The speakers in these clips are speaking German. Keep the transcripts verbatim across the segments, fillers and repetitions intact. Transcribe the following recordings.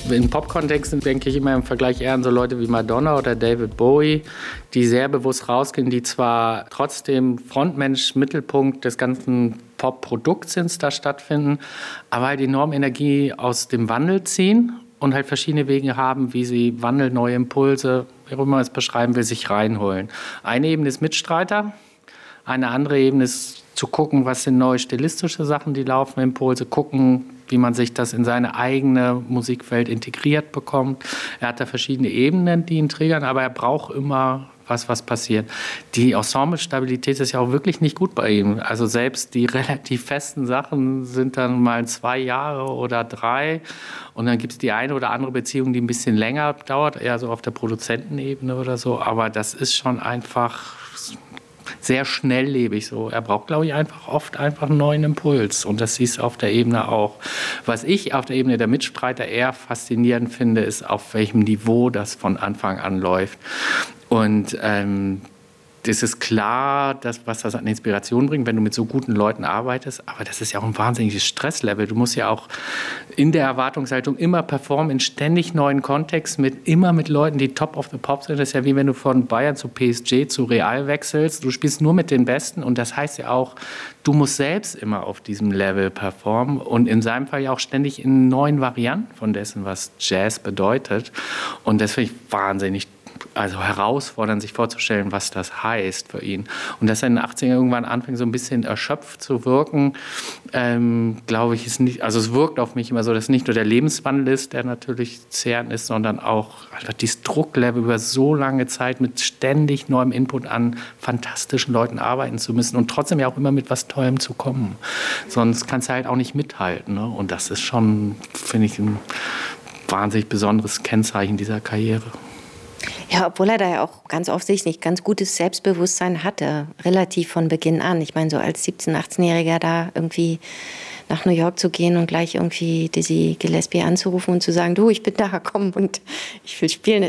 In Pop-Kontexten denke ich immer im Vergleich eher an so Leute wie Madonna oder David Bowie, die sehr bewusst rausgehen, die zwar trotzdem Frontmensch, Mittelpunkt des ganzen Pop-Produkts sind, da stattfinden, aber halt enorm Energie aus dem Wandel ziehen und halt verschiedene Wege haben, wie sie Wandel, neue Impulse, wie auch immer man es beschreiben will, sich reinholen. Eine Ebene ist Mitstreiter, eine andere Ebene ist zu gucken, was sind neue stilistische Sachen, die laufen, Impulse, gucken, wie man sich das in seine eigene Musikwelt integriert bekommt. Er hat da verschiedene Ebenen, die ihn triggern, aber er braucht immer was, was passiert. Die Ensemble-Stabilität ist ja auch wirklich nicht gut bei ihm. Also selbst die relativ festen Sachen sind dann mal zwei Jahre oder drei. Und dann gibt es die eine oder andere Beziehung, die ein bisschen länger dauert, eher so auf der Produzentenebene oder so. Aber das ist schon einfach sehr schnelllebig so. Er braucht, glaube ich, einfach oft einfach einen neuen Impuls. Und das siehst du auf der Ebene auch. Was ich auf der Ebene der Mitstreiter eher faszinierend finde, ist, auf welchem Niveau das von Anfang an läuft. Und ähm, das ist klar, dass, was das an Inspiration bringt, wenn du mit so guten Leuten arbeitest. Aber das ist ja auch ein wahnsinniges Stresslevel. Du musst ja auch in der Erwartungshaltung immer performen, in ständig neuen Kontexten, mit, immer mit Leuten, die top of the pop sind. Das ist ja wie wenn du von Bayern zu P S G zu Real wechselst. Du spielst nur mit den Besten. Und das heißt ja auch, du musst selbst immer auf diesem Level performen. Und in seinem Fall ja auch ständig in neuen Varianten von dessen, was Jazz bedeutet. Und das finde ich wahnsinnig also herausfordern, sich vorzustellen, was das heißt für ihn. Und dass er in den achtzigern irgendwann anfängt, so ein bisschen erschöpft zu wirken, ähm, glaube ich, ist nicht, also es wirkt auf mich immer so, dass nicht nur der Lebenswandel ist, der natürlich zehrend ist, sondern auch einfach dieses Drucklevel über so lange Zeit mit ständig neuem Input an fantastischen Leuten arbeiten zu müssen und trotzdem ja auch immer mit was Tollem zu kommen. Sonst kannst du halt auch nicht mithalten. Ne? Und das ist schon, finde ich, ein wahnsinnig besonderes Kennzeichen dieser Karriere. Ja, obwohl er da ja auch ganz offensichtlich ganz gutes Selbstbewusstsein hatte, relativ von Beginn an. Ich meine, so als siebzehn-, achtzehnjähriger da irgendwie nach New York zu gehen und gleich irgendwie Dizzy Gillespie anzurufen und zu sagen, du, ich bin da, komm und ich will spielen.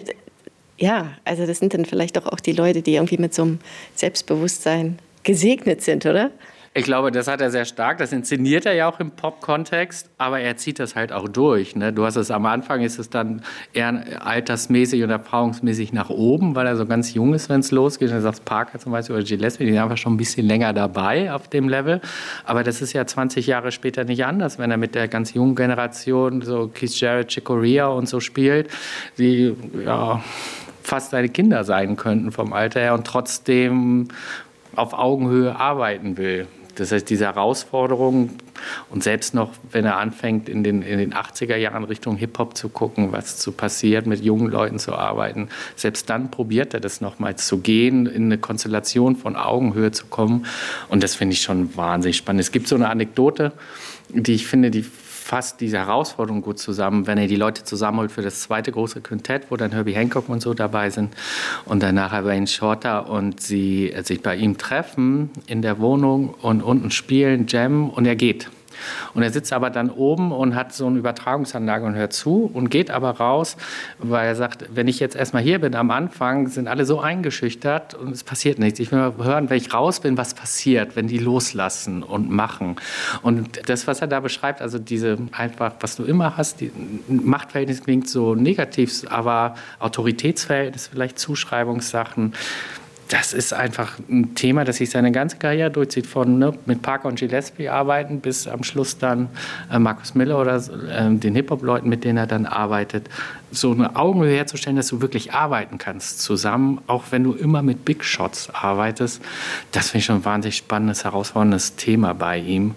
Ja, also das sind dann vielleicht doch auch die Leute, die irgendwie mit so einem Selbstbewusstsein gesegnet sind, oder? Ich glaube, das hat er sehr stark. Das inszeniert er ja auch im Pop-Kontext, aber er zieht das halt auch durch. Ne? Du hast es am Anfang, ist es dann eher altersmäßig und erfahrungsmäßig nach oben, weil er so ganz jung ist, wenn es losgeht. Du sagst Parker zum Beispiel oder Gillespie, die sind einfach schon ein bisschen länger dabei auf dem Level. Aber das ist ja zwanzig Jahre später nicht anders, wenn er mit der ganz jungen Generation, so Keith Jarrett, Chick Corea und so spielt, die ja fast seine Kinder sein könnten vom Alter her und trotzdem auf Augenhöhe arbeiten will. Das heißt, diese Herausforderung und selbst noch, wenn er anfängt, in den, in den achtziger Jahren Richtung Hip-Hop zu gucken, was so passiert, mit jungen Leuten zu arbeiten, selbst dann probiert er das nochmals zu gehen, in eine Konstellation von Augenhöhe zu kommen. Und das finde ich schon wahnsinnig spannend. Es gibt so eine Anekdote, die ich finde, die fasst diese Herausforderung gut zusammen, wenn er die Leute zusammenholt für das zweite große Quintett, wo dann Herbie Hancock und so dabei sind und dann nachher Wayne Shorter und sie sich bei ihm treffen in der Wohnung und unten spielen, jammen und er geht. Und er sitzt aber dann oben und hat so eine Übertragungsanlage und hört zu und geht aber raus, weil er sagt, wenn ich jetzt erstmal hier bin am Anfang, sind alle so eingeschüchtert und es passiert nichts. Ich will mal hören, wenn ich raus bin, was passiert, wenn die loslassen und machen. Und das, was er da beschreibt, also diese einfach, was du immer hast, die Machtverhältnis klingt so negativ, aber Autoritätsverhältnis, vielleicht Zuschreibungssachen, das ist einfach ein Thema, das sich seine ganze Karriere durchzieht, von ne, mit Parker und Gillespie arbeiten bis am Schluss dann äh, Marcus Miller oder äh, den Hip-Hop-Leuten, mit denen er dann arbeitet. So eine Augenhöhe herzustellen, dass du wirklich arbeiten kannst zusammen, auch wenn du immer mit Big Shots arbeitest, das finde ich schon ein wahnsinnig spannendes, herausforderndes Thema bei ihm.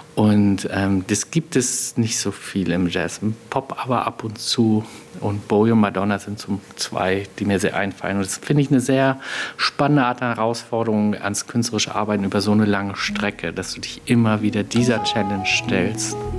Und ähm, das gibt es nicht so viel im Jazz. Im Pop aber ab und zu. Und Bowie und Madonna sind so zwei, die mir sehr einfallen. Und das finde ich eine sehr spannende Art der Herausforderung ans künstlerische Arbeiten über so eine lange Strecke, dass du dich immer wieder dieser Challenge stellst.